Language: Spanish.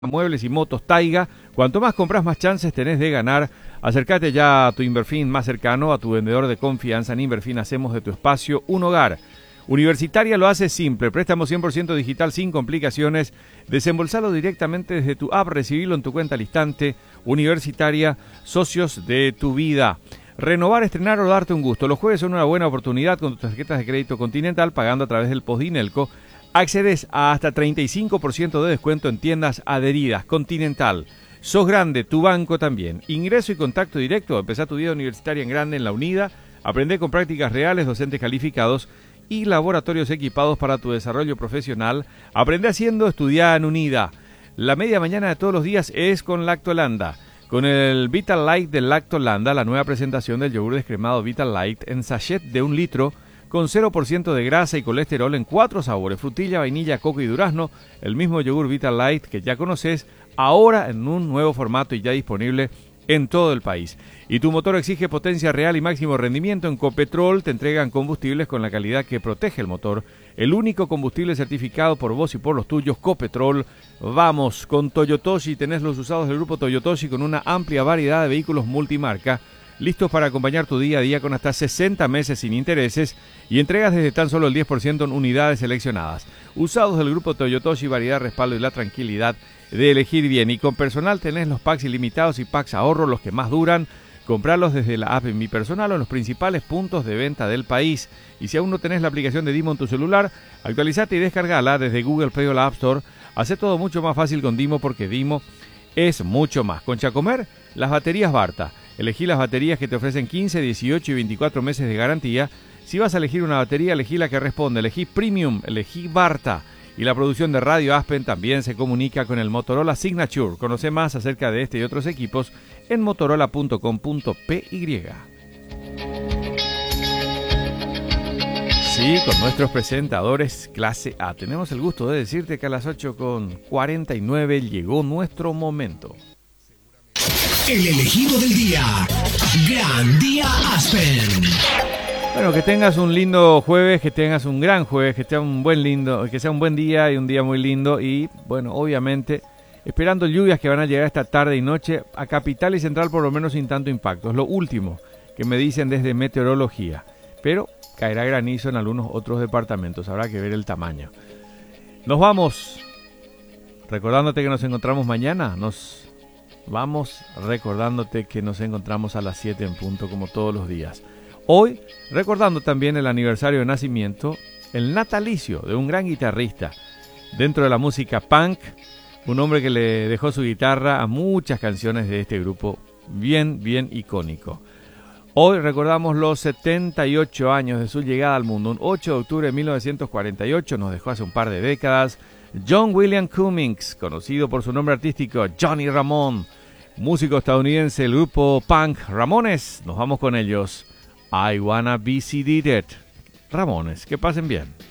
Muebles y motos Taiga. Cuanto más compras, más chances tenés de ganar. Acércate ya a tu Inverfin más cercano, a tu vendedor de confianza. En Inverfin hacemos de tu espacio un hogar. Universitaria lo hace simple, préstamo 100% digital sin complicaciones. Desembolsalo directamente desde tu app, recibilo en tu cuenta al instante. Universitaria, socios de tu vida. Renovar, estrenar o darte un gusto. Los jueves son una buena oportunidad con tus tarjetas de crédito Continental, pagando a través del Postdinelco. Accedes a hasta 35% de descuento en tiendas adheridas. Continental. Sos grande, tu banco también. Ingreso y contacto directo. Empezá tu vida universitaria en grande en la UNIDA. Aprende con prácticas reales, docentes calificados y laboratorios equipados para tu desarrollo profesional. Aprende haciendo, estudiá en UNIDA. La media mañana de todos los días es con Lactolanda. Con el Vital Light de Lactolanda, la nueva presentación del yogur descremado Vital Light en sachet de 1 litro, con 0% de grasa y colesterol en 4 sabores, frutilla, vainilla, coco y durazno, el mismo yogur Vital Light que ya conoces, ahora en un nuevo formato y ya disponible en todo el país. Y tu motor exige potencia real y máximo rendimiento. En Copetrol te entregan combustibles con la calidad que protege el motor. El único combustible certificado por vos y por los tuyos, Copetrol. Vamos, con Toyotoshi tenés los usados del grupo Toyotoshi con una amplia variedad de vehículos multimarca, listos para acompañar tu día a día con hasta 60 meses sin intereses y entregas desde tan solo el 10% en unidades seleccionadas. Usados del grupo Toyotoshi, variedad, respaldo y la tranquilidad de elegir bien. Y con personal tenés los packs ilimitados y packs ahorro, los que más duran. Comprarlos desde la app en Mi Personal o en los principales puntos de venta del país. Y si aún no tenés la aplicación de Dimo en tu celular, actualizate y descargala desde Google Play o la App Store. Hacé todo mucho más fácil con Dimo, porque Dimo es mucho más. Con Chacomer, las baterías Barta. Elegí las baterías que te ofrecen 15, 18 y 24 meses de garantía. Si vas a elegir una batería, elegí la que responde. Elegí Premium, elegí Barta. Y la producción de Radio Aspen también se comunica con el Motorola Signature. Conoce más acerca de este y otros equipos en motorola.com.py. Sí, con nuestros presentadores clase A. Tenemos el gusto de decirte que a las 8:49 llegó nuestro momento. El elegido del día. Gran Día Aspen. Bueno, que tengas un lindo jueves, que tengas un gran jueves, que sea un buen día y un día muy lindo. Y bueno, obviamente esperando lluvias que van a llegar esta tarde y noche a Capital y Central, por lo menos sin tanto impacto. Es lo último que me dicen desde meteorología. Pero caerá granizo en algunos otros departamentos, habrá que ver el tamaño. Nos vamos, recordándote que nos encontramos mañana. Nos vamos recordándote que nos encontramos a las 7 en punto, como todos los días. Hoy, recordando también el aniversario de nacimiento, el natalicio de un gran guitarrista dentro de la música punk, un hombre que le dejó su guitarra a muchas canciones de este grupo bien icónico. Hoy recordamos los 78 años de su llegada al mundo. Un 8 de octubre de 1948, nos dejó hace un par de décadas, John William Cummings, conocido por su nombre artístico Johnny Ramone, músico estadounidense del grupo punk Ramones. Nos vamos con ellos. I wanna be seated. Ramones, que pasen bien.